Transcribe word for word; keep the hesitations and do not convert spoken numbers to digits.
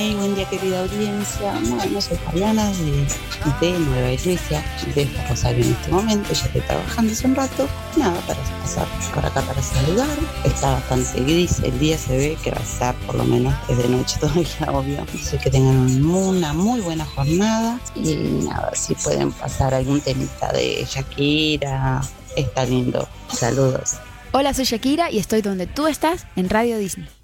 Disney, buen día querida audiencia. Bueno, soy Fabiana de, de Nueva Iglesia, de Rosario en este momento, ya estoy trabajando hace un rato. Nada, para pasar por acá para saludar. Está bastante gris, el día se ve que va a estar, por lo menos es de noche todavía, obvio. Así que tengan una muy buena jornada y nada, si pueden pasar algún temita de Shakira, está lindo. Saludos. Hola, soy Shakira y estoy donde tú estás en Radio Disney.